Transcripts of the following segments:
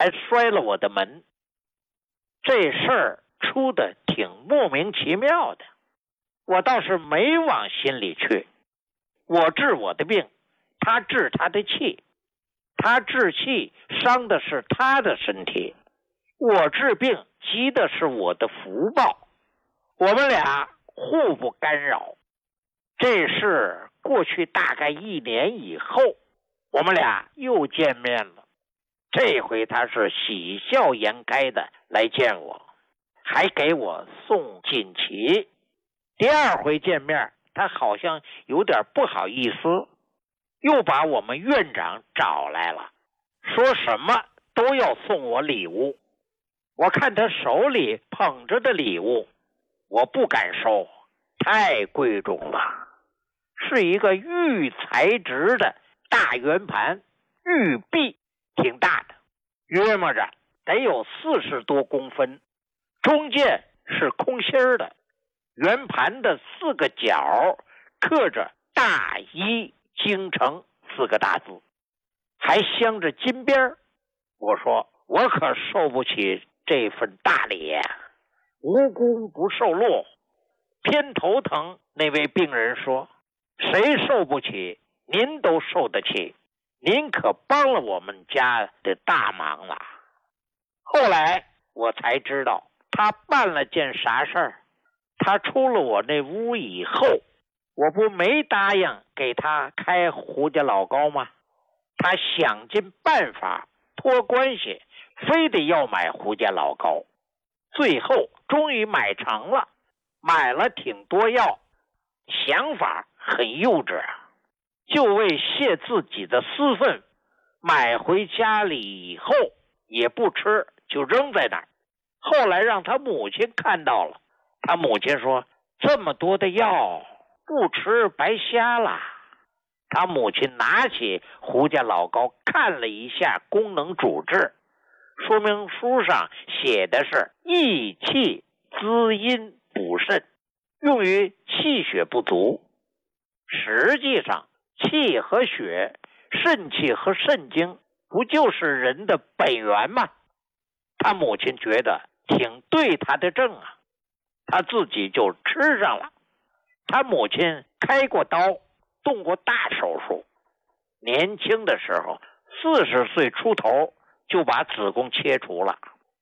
还摔了我的门。这事儿出的挺莫名其妙的，我倒是没往心里去。我治我的病，他治他的气，他治气伤的是他的身体，我治病积的是我的福报，我们俩互不干扰。这事过去大概1年以后，我们俩又见面了。这回他是喜笑颜开的来见我，还给我送锦旗。第2回见面，他好像有点不好意思，又把我们院长找来了，说什么都要送我礼物。我看他手里捧着的礼物，我不敢收，太贵重了，是一个玉材质的大圆盘，玉璧，挺大的，约摸着得有40多公分，中间是空心的，圆盘的4个角刻着大医京城4个大字，还镶着金边。我说我可受不起这份大礼呀，无功不受禄。偏头疼那位病人说，谁受不起，您都受得起，您可帮了我们家的大忙了。后来我才知道他办了件啥事儿。他出了我那屋以后，我不没答应给他开胡家老膏吗？他想尽办法托关系，非得要买胡家老膏，最后终于买成了，买了挺多药，想法很幼稚啊，就为泄自己的私愤，买回家里以后也不吃，就扔在那儿。后来让他母亲看到了，他母亲说，这么多的药不吃白瞎了。他母亲拿起胡家老膏看了一下功能主治，说明书上写的是益气滋阴补肾，用于气血不足。实际上气和血，肾气和肾精不就是人的本源吗？他母亲觉得挺对他的症啊，他自己就吃上了。他母亲开过刀，动过大手术，年轻的时候40岁出头就把子宫切除了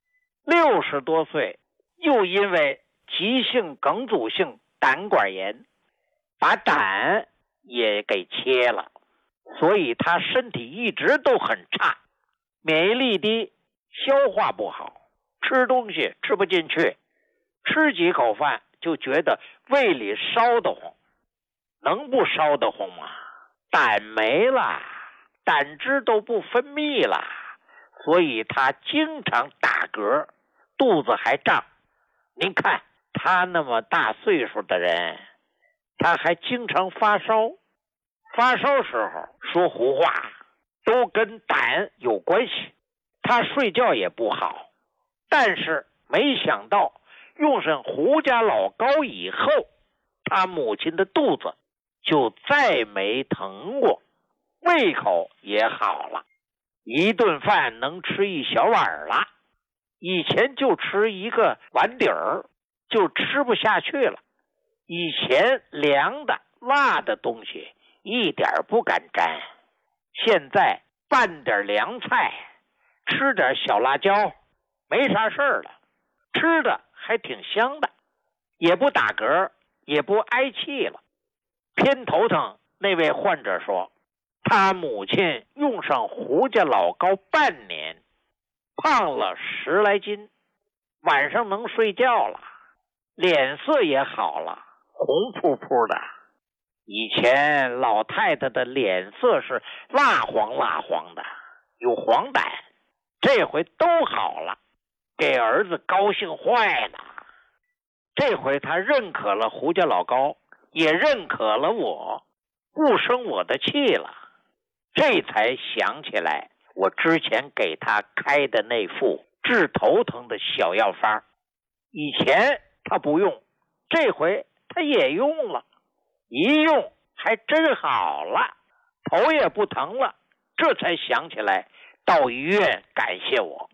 ，60多岁又因为急性梗阻性胆管炎把胆也给切了，所以他身体一直都很差，免疫力低，消化不好，吃东西吃不进去，吃几口饭就觉得胃里烧得慌。能不烧得慌吗？胆没了，胆汁都不分泌了，所以他经常打嗝，肚子还胀。您看他那么大岁数的人，他还经常发烧，发烧时候说胡话，都跟胆有关系。他睡觉也不好，但是没想到用上胡家老膏以后，他母亲的肚子就再没疼过，胃口也好了，一顿饭能吃1小碗了，以前就吃1个碗底儿就吃不下去了，以前凉的辣的东西一点不敢沾，现在拌点凉菜，吃点小辣椒，没啥事儿了，吃的还挺香的，也不打嗝，也不挨气了。偏头疼那位患者说，他母亲用上胡家老膏半年，胖了10来斤，晚上能睡觉了，脸色也好了，红扑扑的。以前老太太的脸色是蜡黄蜡黄的，有黄疸，这回都好了，给儿子高兴坏了。这回他认可了胡家老膏，也认可了我，不生我的气了。这才想起来我之前给他开的那副治头疼的小药方，以前他不用，这回他也用了，一用还真好了，头也不疼了，这才想起来到医院感谢我。